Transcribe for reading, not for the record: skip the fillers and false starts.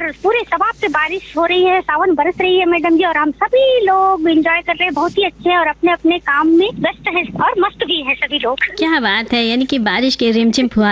और पूरे सवाब पे बारिश हो रही है, सावन बरस रही है मैडम जी, और हम सभी लोग एंजॉय कर रहे हैं, बहुत ही अच्छे और अपने अपने काम में व्यस्त हैं और मस्त भी है सभी लोग। क्या बात है, यानी कि बारिश के रिमझिम फुहार